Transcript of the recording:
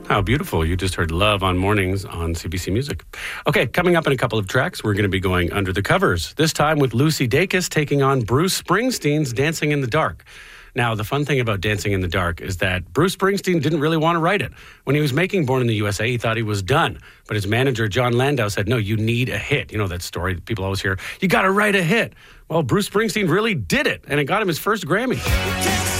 How beautiful. You just heard Love on Mornings on CBC Music. Okay, coming up in a couple of tracks, we're going to be going under the covers. This time with Lucy Dacus taking on Bruce Springsteen's Dancing in the Dark. Now, the fun thing about Dancing in the Dark is that Bruce Springsteen didn't really want to write it. When he was making Born in the USA, he thought he was done. But his manager, John Landau, said, no, you need a hit. You know that story that people always hear, you got to write a hit. Well, Bruce Springsteen really did it, and it got him his first Grammy.